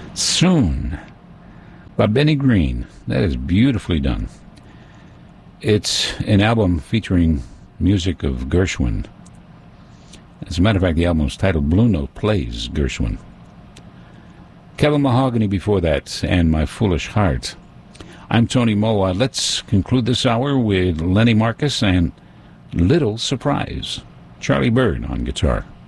Soon, by Benny Green. That is beautifully done. It's an album featuring music of Gershwin. As a matter of fact, the album is titled Blue Note Plays Gershwin. Kevin Mahogany before that, and My Foolish Heart. I'm Tony Moa. Let's conclude this hour with Lenny Marcus and Little Surprise. Charlie Bird on guitar.